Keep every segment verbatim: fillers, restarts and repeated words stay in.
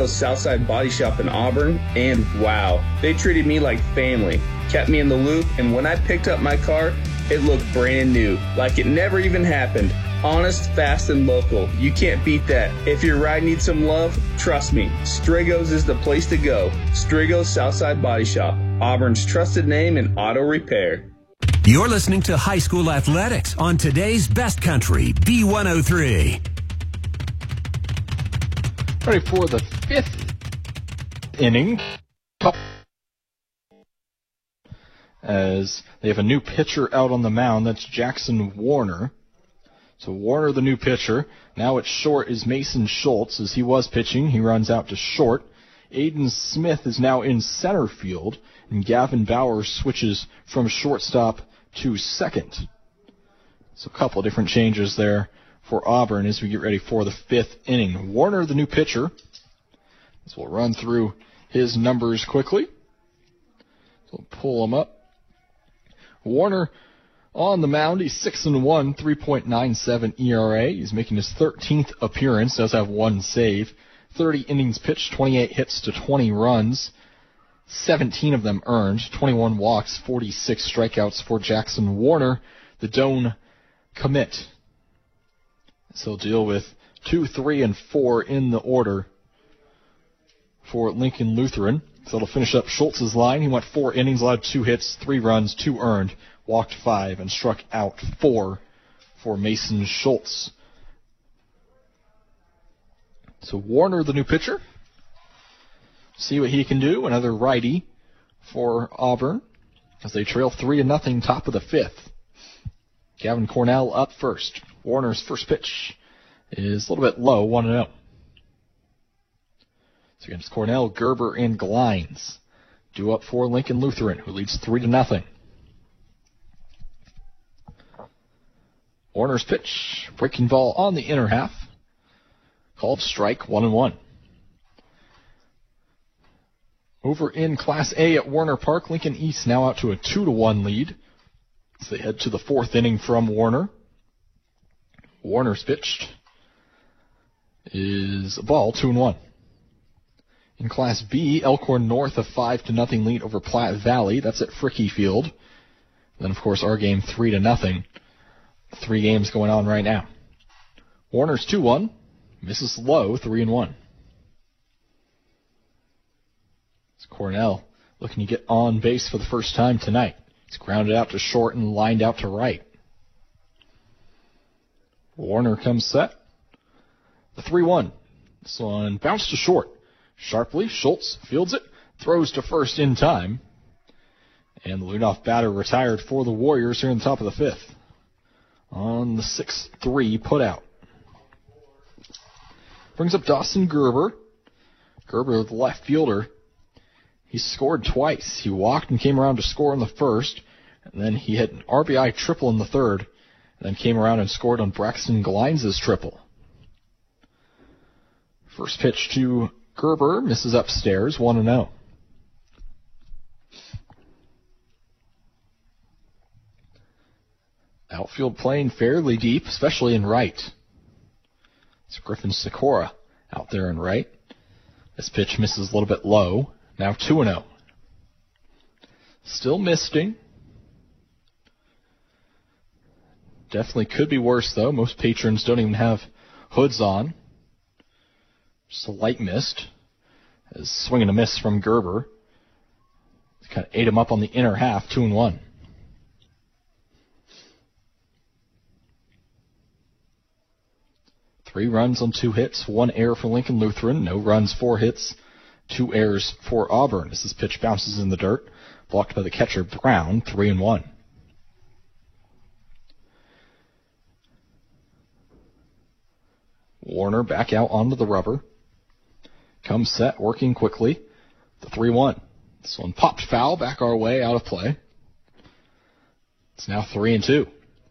Strigo's Southside Body Shop in Auburn, and wow, they treated me like family, kept me in the loop, and when I picked up my car, it looked brand new, like it never even happened. Honest, fast, and local. You can't beat that. If your ride needs some love, trust me, Strigo's is the place to go. Strigo's Southside Body Shop, Auburn's trusted name in auto repair. You're listening to High School Athletics on today's Best Country, B one oh three. Ready for the fifth inning. As they have a new pitcher out on the mound, that's Jackson Warner. So Warner, the new pitcher. Now at short is Mason Schultz. As he was pitching, he runs out to short. Aiden Smith is now in center field, and Gavin Bauer switches from shortstop to second. So a couple of different changes there for Auburn as we get ready for the fifth inning. Warner, the new pitcher. So we'll run through his numbers quickly. So we'll pull them up. Warner on the mound, he's six and one, three point nine seven E R A. He's making his thirteenth appearance, does have one save. thirty innings pitched, twenty-eight hits to twenty runs, seventeen of them earned, twenty-one walks, forty-six strikeouts for Jackson Warner, the Doane commit. So he'll deal with two, three, and four in the order for Lincoln Lutheran. So it'll finish up Schultz's line. He went four innings, allowed two hits, three runs, two earned, walked five, and struck out four for Mason Schultz. So Warner, the new pitcher. See what he can do. Another righty for Auburn as they trail three to nothing, top of the fifth. Gavin Cornell up first. Warner's first pitch is a little bit low, one and oh. So against Cornell, Gerber, and Glines. Due up for Lincoln Lutheran, who leads three to nothing. Warner's pitch, breaking ball on the inner half. Called strike, one and one. Over in Class A at Warner Park, Lincoln East now out to a two to one lead as they head to the fourth inning from Warner. Warner's pitched is a ball, two and one. In Class B, Elkhorn North a five to nothing lead over Platte Valley. That's at Fricky Field. Then, of course, our game three to nothing. Three games going on right now. Warner's two one. Misses low, three and one. It's Cornell looking to get on base for the first time tonight. He's grounded out to short and lined out to right. Warner comes set. The three one. This one bounced to short. Sharply, Schultz fields it, throws to first in time. And the leadoff batter retired for the Warriors here in the top of the fifth. On the six three putout. Brings up Dawson Gerber. Gerber, the left fielder. He scored twice. He walked and came around to score in the first. And then he hit an R B I triple in the third. And then came around and scored on Braxton Glines' triple. First pitch to Gerber, misses upstairs, one and oh. Outfield playing fairly deep, especially in right. It's Griffin Sikora out there in right. This pitch misses a little bit low. Now two and oh. Still misting. Definitely could be worse, though. Most patrons don't even have hoods on. Just a light mist. As swing and a miss from Gerber. Kind of ate him up on the inner half, two and one. Three runs on two hits, one error for Lincoln Lutheran. No runs, four hits, two errors for Auburn. As this pitch bounces in the dirt, blocked by the catcher Brown, three and one. Warner back out onto the rubber. Comes set, working quickly. The three one. This one popped foul, back our way, out of play. It's now three and two.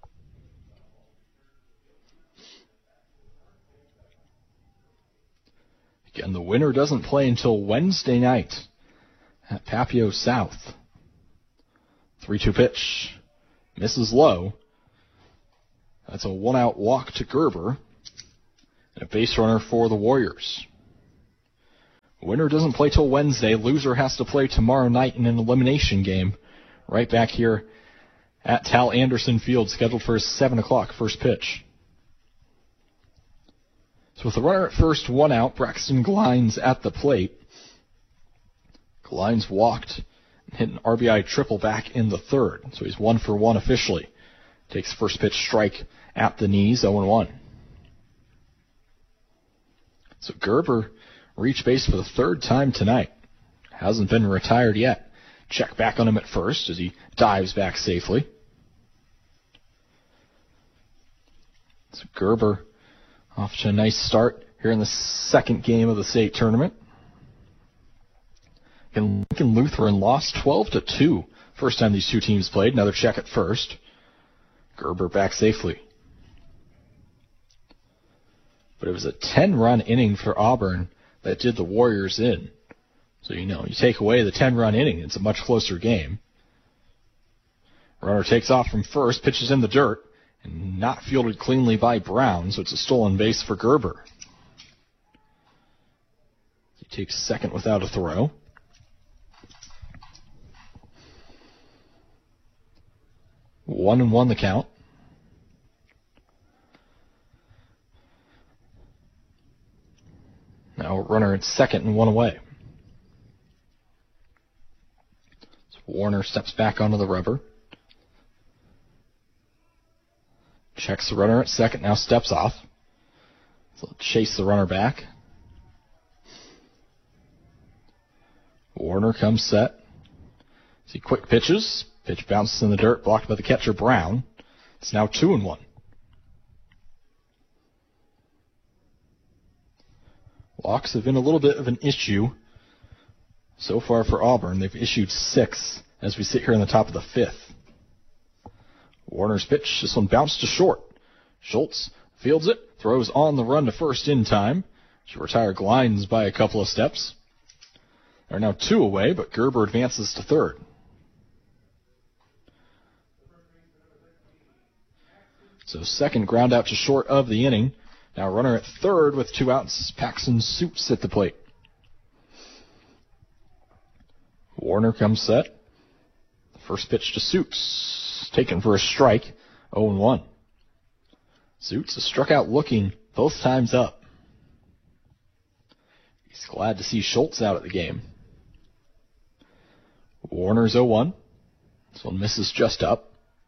Again, the winner doesn't play until Wednesday night at Papio South. three two pitch. Misses low. That's a one-out walk to Gerber. And a base runner for the Warriors. Winner doesn't play till Wednesday. Loser has to play tomorrow night in an elimination game right back here at Tal Anderson Field, scheduled for a seven o'clock first pitch. So with the runner at first, one out, Braxton Glines at the plate. Glines walked and hit an R B I triple back in the third, so he's one for one officially. Takes first pitch strike at the knees, oh and one. So Gerber reached base for the third time tonight. Hasn't been retired yet. Check back on him at first as he dives back safely. So Gerber off to a nice start here in the second game of the state tournament. And Lincoln Lutheran lost twelve to two first time these two teams played. Another check at first. Gerber back safely. But it was a ten-run inning for Auburn that did the Warriors in. So, you know, you take away the ten-run inning, it's a much closer game. Runner takes off from first, pitches in the dirt, and not fielded cleanly by Brown, so it's a stolen base for Gerber. He takes second without a throw. One and one the count. Now runner at second and one away. So Warner steps back onto the rubber. Checks the runner at second, now steps off. So chase the runner back. Warner comes set. See quick pitches. Pitch bounces in the dirt, blocked by the catcher Brown. It's now two and one. Walks have been a little bit of an issue so far for Auburn. They've issued six as we sit here in the top of the fifth. Warner's pitch, this one bounced to short. Schultz fields it, throws on the run to first in time. Should retire Glines by a couple of steps. They're now two away, but Gerber advances to third. So second ground out to short of the inning. Now runner at third with two outs. Paxton Suits at the plate. Warner comes set. First pitch to Suits. Taken for a strike. oh and one. Suits has struck out looking both times up. He's glad to see Schultz out at the game. Warner's oh one. This one misses just up.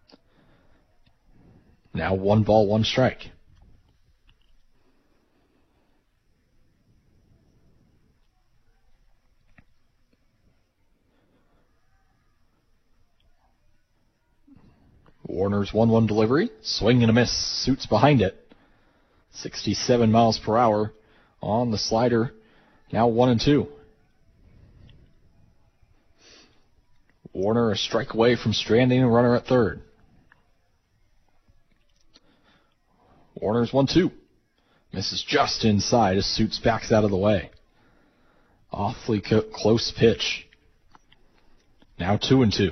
Now one ball, one strike. Warner's one one delivery. Swing and a miss. Suits behind it. sixty-seven miles per hour on the slider. Now one and two. Warner a strike away from stranding a runner at third. Warner's one two. Misses just inside as Suits backs out of the way. Awfully co- close pitch. Now two and two.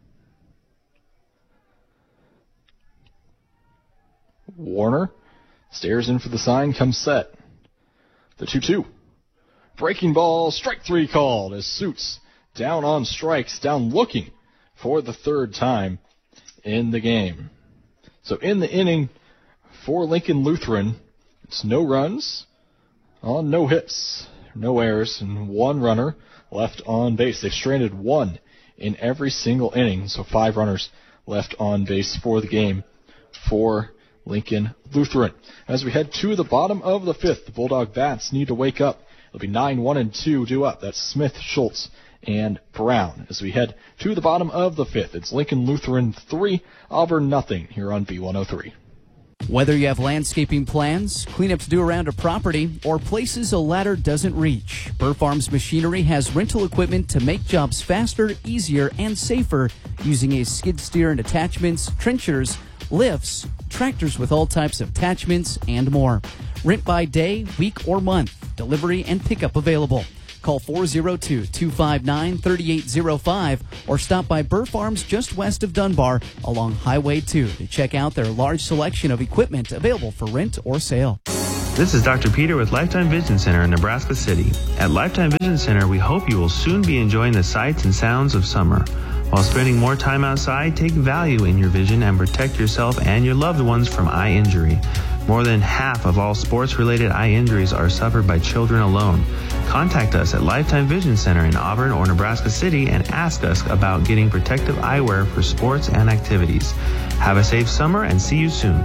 Warner stares in for the sign, comes set. The two two. Breaking ball, strike three called as Suits down on strikes, down looking for the third time in the game. So in the inning for Lincoln Lutheran, it's no runs on no hits, no errors, and one runner left on base. They've stranded one in every single inning, so five runners left on base for the game for Lincoln Lutheran. As we head to the bottom of the fifth, the Bulldog Bats need to wake up. It'll be nine one and two due up. That's Smith, Schultz, and Brown. As we head to the bottom of the fifth, it's Lincoln Lutheran three, Auburn nothing here on B one oh three. Whether you have landscaping plans, cleanups due around a property, or places a ladder doesn't reach, Burr Farms Machinery has rental equipment to make jobs faster, easier, and safer using a skid steer and attachments, trenchers, lifts, tractors with all types of attachments, and more. Rent by day, week, or month. Delivery and pickup available. Call four oh two, two five nine, three eight oh five or stop by Burr Farms just west of Dunbar along Highway two to check out their large selection of equipment available for rent or sale. This is Doctor Peter with Lifetime Vision Center in Nebraska City. At Lifetime Vision Center, we hope you will soon be enjoying the sights and sounds of summer. While spending more time outside, take value in your vision and protect yourself and your loved ones from eye injury. More than half of all sports-related eye injuries are suffered by children alone. Contact us at Lifetime Vision Center in Auburn or Nebraska City and ask us about getting protective eyewear for sports and activities. Have a safe summer and see you soon.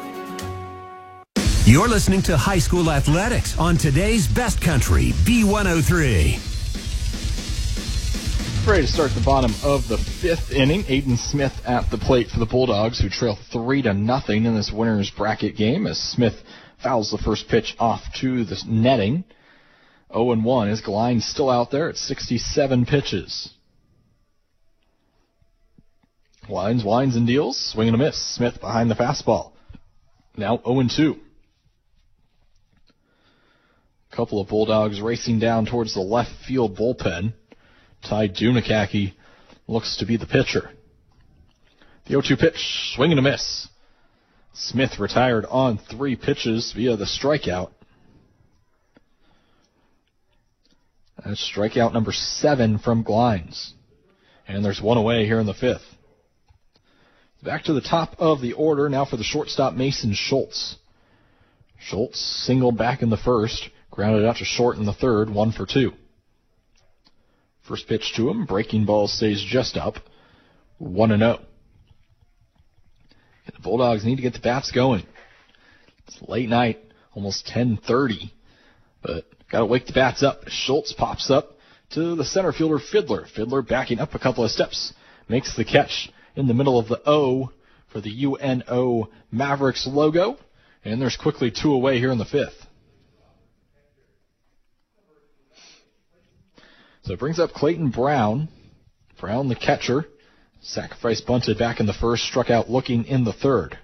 You're listening to High School Athletics on today's Best Country, B one oh three. Ready to start the bottom of the fifth inning. Aiden Smith at the plate for the Bulldogs, who trail three to nothing in this winner's bracket game as Smith fouls the first pitch off to the netting. oh and one is Glein still out there at sixty-seven pitches. Winds, winds, and deals. Swing and a miss. Smith behind the fastball. Now oh and two. Couple of Bulldogs racing down towards the left field bullpen. Ty Dunakaki looks to be the pitcher. The oh two pitch, swing and a miss. Smith retired on three pitches via the strikeout. That's strikeout number seven from Gleins. And there's one away here in the fifth. Back to the top of the order now for the shortstop, Mason Schultz. Schultz singled back in the first, grounded out to short in the third, one for two. First pitch to him, breaking ball stays just up, one and oh. The Bulldogs need to get the bats going. It's late night, almost ten thirty, but got to wake the bats up. Schultz pops up to the center fielder, Fiddler. Fiddler backing up a couple of steps, makes the catch in the middle of the O for the U N O Mavericks logo, and there's quickly two away here in the fifth. So it brings up Clayton Brown. Brown, the catcher. Sacrifice bunted back in the first, struck out looking in the third.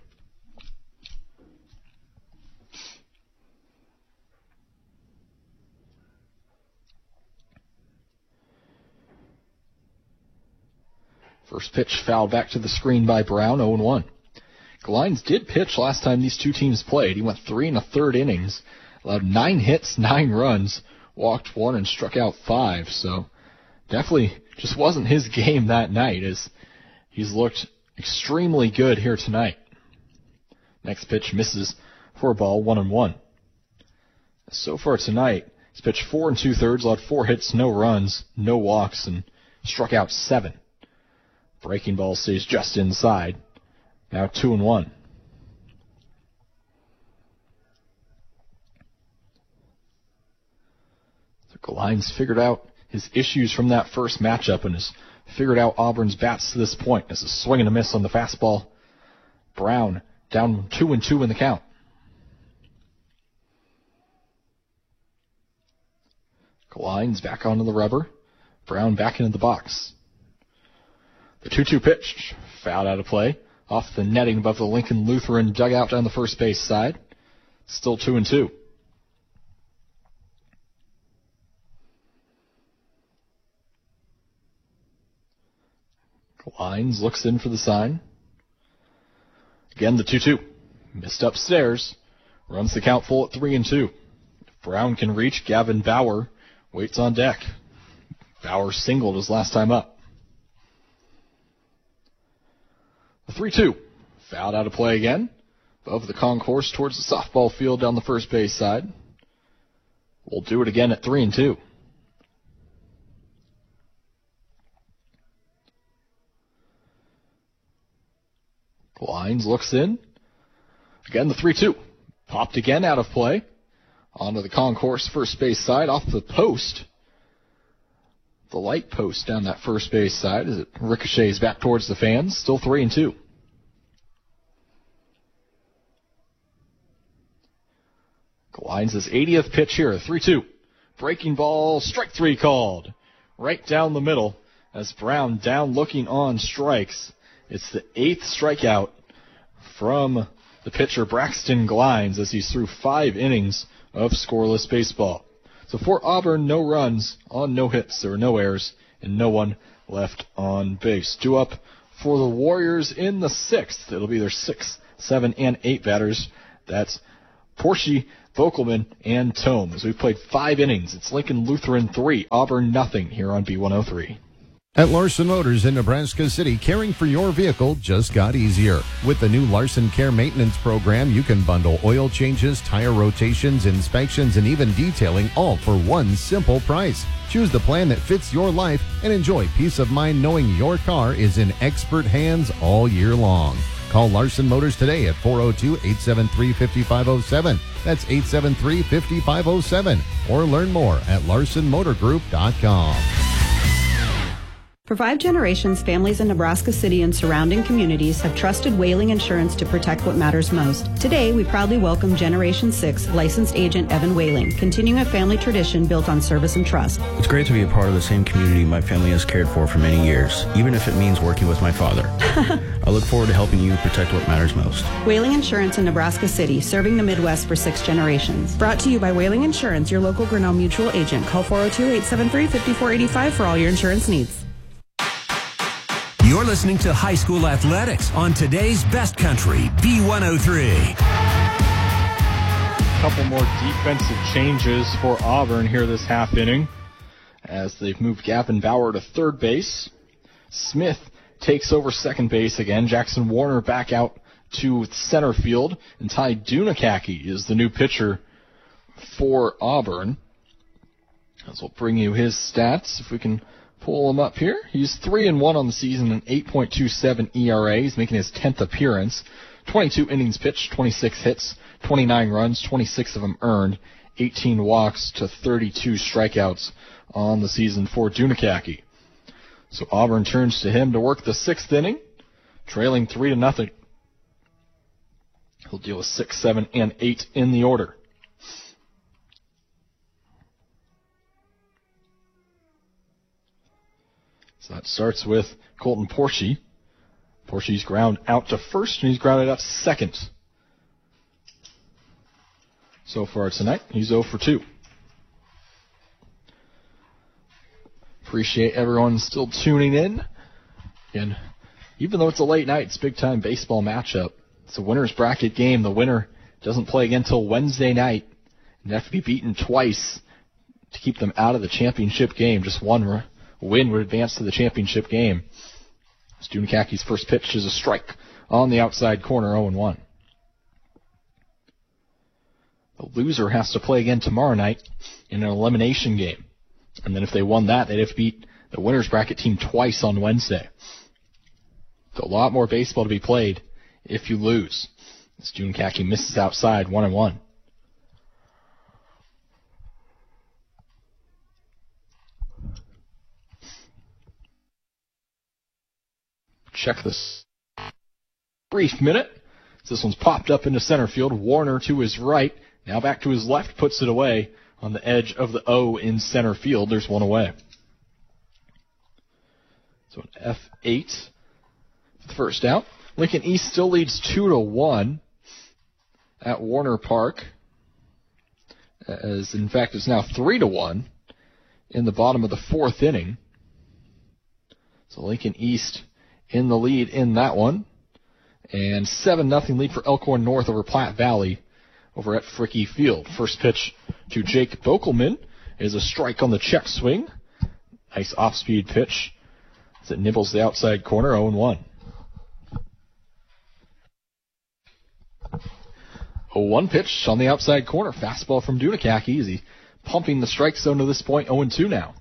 First pitch fouled back to the screen by Brown, oh and one. Gleins did pitch last time these two teams played. He went three and a third innings, allowed nine hits, nine runs, walked one, and struck out five. So definitely just wasn't his game that night, as he's looked extremely good here tonight. Next pitch misses for a ball, one and one. So far tonight, he's pitched four and two thirds, allowed four hits, no runs, no walks, and struck out seven. Breaking ball stays just inside. Now two and one. So Gleins figured out his issues from that first matchup and has figured out Auburn's bats to this point. As a swing and a miss on the fastball. Brown down two and two in the count. Gleins back onto the rubber. Brown back into the box. The two two pitch, fouled out of play, off the netting above the Lincoln Lutheran dugout down the first base side. Still two and two. Gleins looks in for the sign. Again, the two two. Missed upstairs. Runs the count full at three and two. If Brown can reach, Gavin Bauer waits on deck. Bauer singled his last time up. The three two. Fouled out of play again. Above the concourse towards the softball field down the first base side. We'll do it again at three and two. Gleins looks in. Again, the three two. Popped again out of play. Onto the concourse first base side off the post. The light post down that first base side as it ricochets back towards the fans. Still three and two. Gleins' eightieth pitch here, three two. Breaking ball, strike three called. Right down the middle as Brown down looking on strikes. It's the eighth strikeout from the pitcher Braxton Gleins as he's through five innings of scoreless baseball. So for Auburn, no runs on no hits. There were no errors and no one left on base. Due up for the Warriors in the sixth. It'll be their sixth, seven, and eight batters. That's Portia Bokelman, and Tome. As we've played five innings, it's Lincoln Lutheran three, Auburn nothing here on B one oh three. At Larson Motors in Nebraska City, caring for your vehicle just got easier. With the new Larson Care Maintenance Program, you can bundle oil changes, tire rotations, inspections, and even detailing, all for one simple price. Choose the plan that fits your life and enjoy peace of mind knowing your car is in expert hands all year long. Call Larson Motors today at four oh two, eight seven three, five five oh seven. That's eight seven three, five five oh seven. Or learn more at larson motor group dot com. For five generations, families in Nebraska City and surrounding communities have trusted Whaling Insurance to protect what matters most. Today, we proudly welcome Generation six licensed agent Evan Whaling, continuing a family tradition built on service and trust. It's great to be a part of the same community my family has cared for for many years, even if it means working with my father. I look forward to helping you protect what matters most. Whaling Insurance in Nebraska City, serving the Midwest for six generations. Brought to you by Whaling Insurance, your local Grinnell Mutual agent. Call four oh two, eight seven three, five four eight five for all your insurance needs. You're listening to High School Athletics on today's Best Country, B one oh three. A couple more defensive changes for Auburn here this half inning as they've moved Gavin Bauer to third base. Smith takes over second base again. Jackson Warner back out to center field. And Ty Dunakaki is the new pitcher for Auburn. As we'll bring you his stats if we can pull him up here. He's three and one on the season, an eight point two seven E R A. He's making his tenth appearance. twenty-two innings pitched, twenty-six hits, twenty-nine runs, twenty-six of them earned, eighteen walks to thirty-two strikeouts on the season for Dunakaki. So Auburn turns to him to work the sixth inning, trailing three to nothing. He'll deal with six, seven, and eight in the order. So that starts with Colton Porsche. Porsche's ground out to first, and he's grounded out second. So far tonight, he's oh for two. Appreciate everyone still tuning in. And even though it's a late night, it's a big-time baseball matchup. It's a winner's bracket game. The winner doesn't play again until Wednesday night. And they have to be beaten twice to keep them out of the championship game. Just one win would advance to the championship game. Dunakaki's first pitch is a strike on the outside corner, oh and one. The loser has to play again tomorrow night in an elimination game. And then if they won that, they'd have to beat the winner's bracket team twice on Wednesday. So a lot more baseball to be played if you lose. As Dunakaki misses outside, one and one. Check this brief minute. This one's popped up into center field. Warner to his right. Now back to his left. Puts it away on the edge of the O in center field. There's one away. So an F eight. The first out. Lincoln East still leads two to one at Warner Park. As in fact it's now three to one in the bottom of the fourth inning. So Lincoln East in the lead in that one. And seven nothing lead for Elkhorn North over Platte Valley over at Fricky Field. First pitch to Jake Bokelman is a strike on the check swing. Nice off-speed pitch as it nibbles the outside corner, oh and one. oh one pitch on the outside corner. Fastball from Dunakaki. Is he pumping the strike zone to this point, oh and two now.